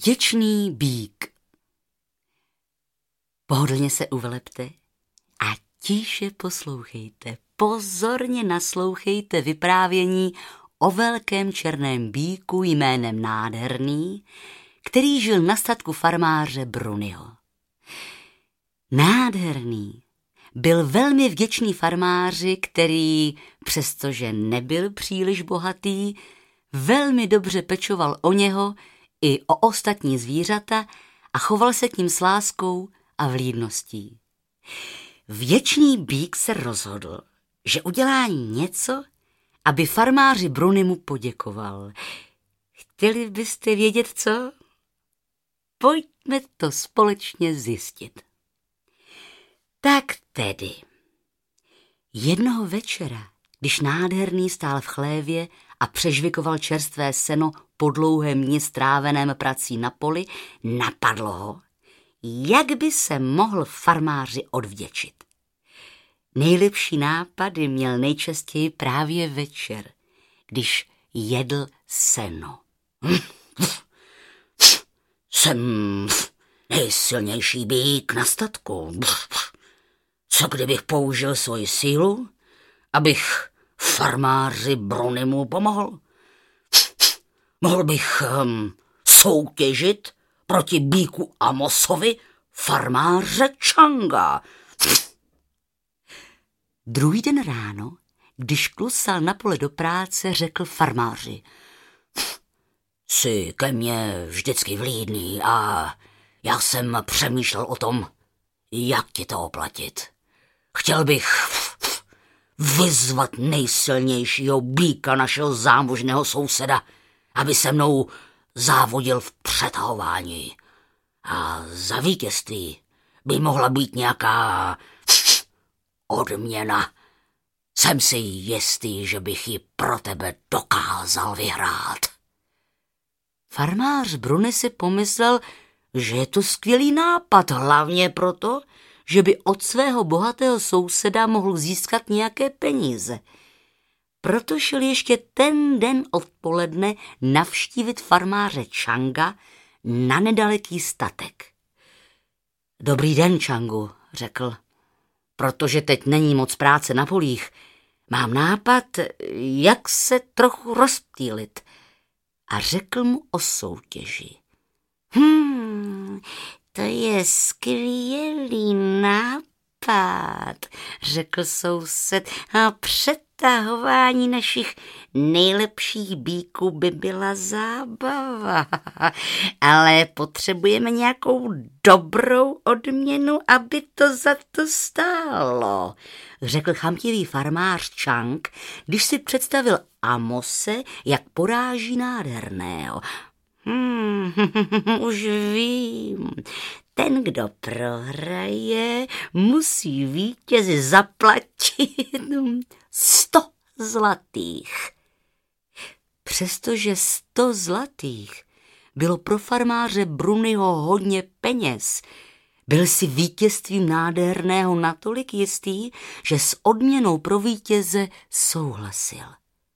Vděčný býk. Pohodlně se uvelepte a tiše poslouchejte. Pozorně naslouchejte vyprávění o velkém černém býku jménem Nádherný, který žil na statku farmáře Bruniho. Nádherný byl velmi vděčný farmáři, který, přestože nebyl příliš bohatý, velmi dobře pečoval o něho i o ostatní zvířata a choval se k ním s láskou a vlídností. Vděčný býk se rozhodl, že udělá něco, aby farmáři Bruni mu poděkoval. Chtěli byste vědět co? Pojďme to společně zjistit. Tak tedy, jednoho večera, když Nádherný stál v chlévě a přežvikoval čerstvé seno po dlouhém dni stráveném prací na poli, napadlo ho, jak by se mohl farmáři odvděčit. Nejlepší nápady měl nejčastěji právě večer, když jedl seno. Jsem nejsilnější býk na statku. Co kdybych použil svoji sílu, abych farmáři Brunimu pomohl? Mohl bych soutěžit proti býku Amosovi farmáře Čanga. Druhý den ráno, když klusal na pole do práce, řekl farmáři: Jsi ke mně vždycky vlídný a já jsem přemýšlel o tom, jak ti to oplatit. Chtěl bych vyzvat nejsilnějšího býka našeho zámožného souseda, aby se mnou závodil v přetahování. A za vítězství by mohla být nějaká odměna. Jsem si jistý, že bych ji pro tebe dokázal vyhrát. Farmář Bruni si pomyslel, že je to skvělý nápad, hlavně proto, že by od svého bohatého souseda mohl získat nějaké peníze. Proto šel ještě ten den odpoledne navštívit farmáře Čanga na nedaleký statek. Dobrý den, Čangu, řekl, protože teď není moc práce na polích. Mám nápad, jak se trochu rozptýlit. A řekl mu o soutěži. To je skvělý nápad, řekl soused, a přetahování našich nejlepších býků by byla zábava. Ale potřebujeme nějakou dobrou odměnu, aby to za to stálo, řekl chamtivý farmář Čang, když si představil Amose, jak poráží Nádherného. Už vím. Ten, kdo prohraje, musí vítězi zaplatit 100 zlatých. Přestože 100 zlatých bylo pro farmáře Bruniho hodně peněz, byl si vítězstvím Nádherného natolik jistý, že s odměnou pro vítěze souhlasil.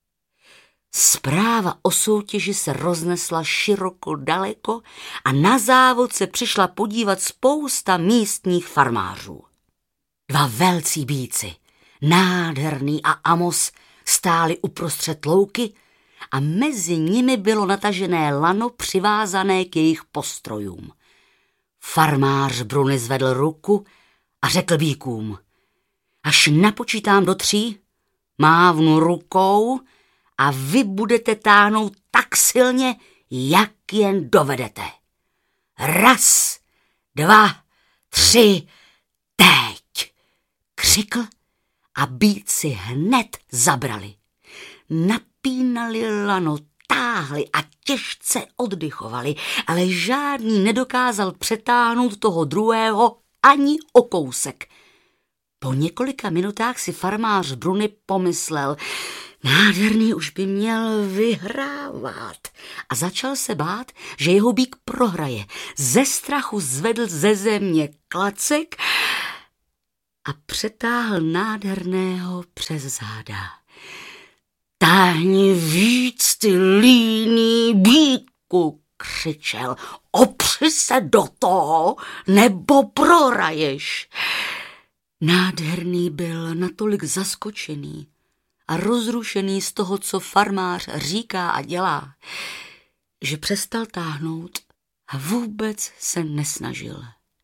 Zpráva o soutěži se roznesla široko daleko a na závod se přišla podívat spousta místních farmářů. Dva velcí býci, Nádherný a Amos, stáli uprostřed louky a mezi nimi bylo natažené lano přivázané k jejich postrojům. Farmář Bruni zvedl ruku a řekl býkům: Až napočítám do 3, mávnu rukou a vy budete táhnout tak silně, jak jen dovedete. 1, 2, 3, teď, křikl a býci hned zabrali. Napínali lano, táhli a těžce oddychovali, ale žádný nedokázal přetáhnout toho druhého ani o kousek. Po několika minutách si farmář Bruni pomyslel: Nádherný už by měl vyhrávat. A začal se bát, že jeho býk prohraje. Ze strachu zvedl ze země klacek a přetáhl Nádherného přes záda. Táhni víc, ty líný býku, křičel: opři se do toho, nebo prohraješ. Nádherný byl natolik zaskočený a rozrušený z toho, co farmář říká a dělá, že přestal táhnout a vůbec se nesnažil.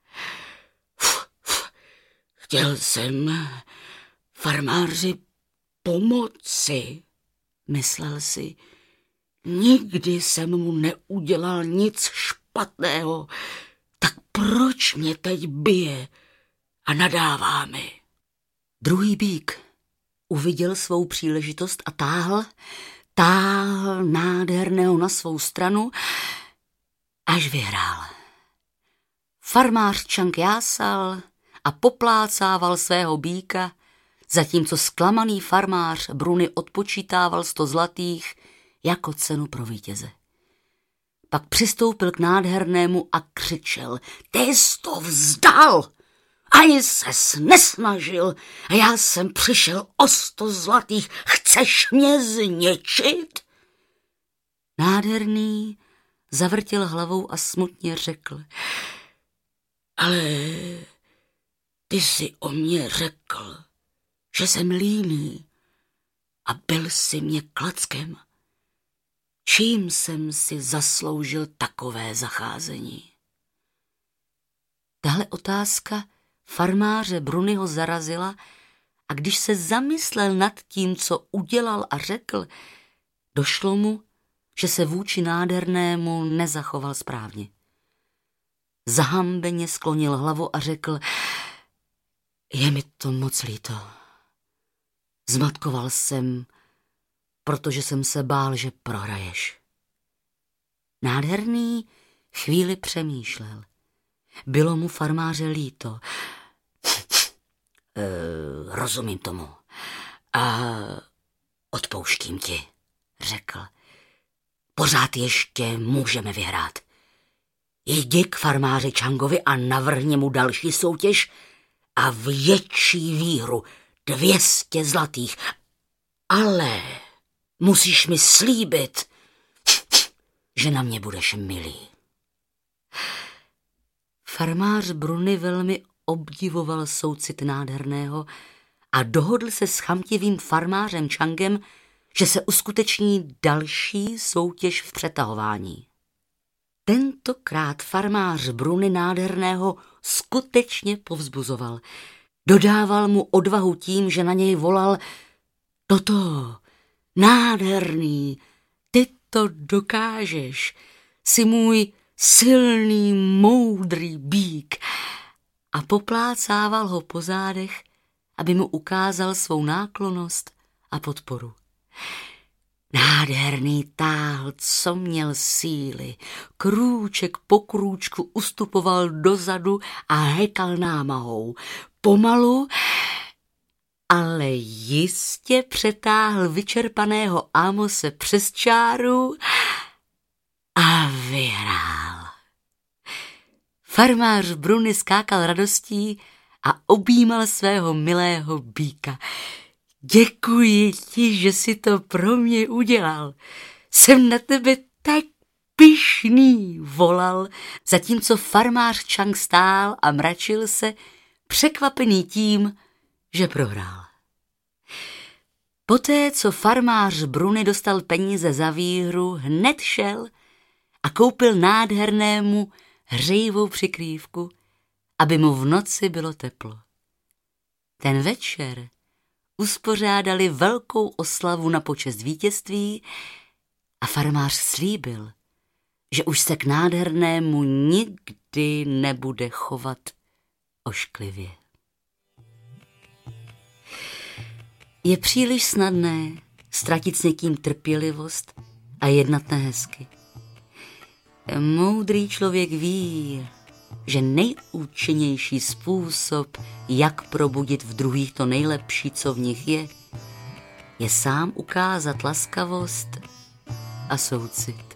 Chtěl jsem farmáři pomoci, myslel si. Nikdy jsem mu neudělal nic špatného, tak proč mě teď bije a nadává mi? Druhý býk uviděl svou příležitost a táhl nádherného na svou stranu, až vyhrál. Farmář Čang jásal a poplácával svého býka, zatímco zklamaný farmář Bruny odpočítával 100 zlatých jako cenu pro vítěze. Pak přistoupil k nádhernému a křičel: ty jsi to vzdal! Ani ses nesnažil a já jsem přišel o 100 zlatých. Chceš mě zničit? Nádherný zavrtěl hlavou a smutně řekl: ale ty jsi o mě řekl, že jsem líný a byl jsi mě klackem. Čím jsem si zasloužil takové zacházení? Tahle otázka farmáře Brunyho zarazila a když se zamyslel nad tím, co udělal a řekl, došlo mu, že se vůči nádhernému nezachoval správně. Zahambeně sklonil hlavu a řekl: je mi to moc líto. Zmatkoval jsem, protože jsem se bál, že prohraješ. Nádherný chvíli přemýšlel. Bylo mu farmáře líto. Rozumím tomu a odpouštím ti, řekl. Pořád ještě můžeme vyhrát. Jdi k farmáři Changovi a navrhni mu další soutěž a větší výhru, 200 zlatých. Ale musíš mi slíbit, že na mě budeš milý. Farmář Bruny velmi obdivoval soucit nádherného a dohodl se s chamtivým farmářem Changem, že se uskuteční další soutěž v přetahování. Tentokrát farmář Bruny nádherného skutečně povzbuzoval. Dodával mu odvahu tím, že na něj volal: toto, nádherný, ty to dokážeš, jsi můj silný, moudrý býk, a poplácával ho po zádech, aby mu ukázal svou náklonnost a podporu. Nádherný táhl, co měl síly, krůček po krůčku ustupoval dozadu a hekal námahou. Pomalu, ale jistě přetáhl vyčerpaného Amose přes čáru a vyhrál. Farmář Bruny skákal radostí a objímal svého milého býka. Děkuji ti, že jsi to pro mě udělal. Jsem na tebe tak pyšný, volal, zatímco farmář Chang stál a mračil se, překvapený tím, že prohrál. Poté, co farmář Bruny dostal peníze za výhru, hned šel a koupil nádhernému hřejivou přikrývku, aby mu v noci bylo teplo. Ten večer uspořádali velkou oslavu na počest vítězství a farmář slíbil, že už se k nádhernému nikdy nebude chovat ošklivě. Je příliš snadné ztratit s někým trpělivost a jednat nehezky. Moudrý člověk ví, že nejúčinnější způsob, jak probudit v druhých to nejlepší, co v nich je sám ukázat laskavost a soucit.